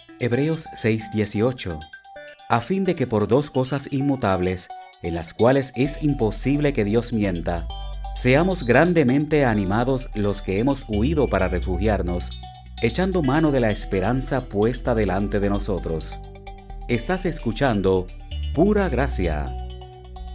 Hebreos 6:18. A fin de que por dos cosas inmutables, en las cuales es imposible que Dios mienta, seamos grandemente animados los que hemos huido para refugiarnos, echando mano de la esperanza puesta delante de nosotros. Estás escuchando Pura Gracia.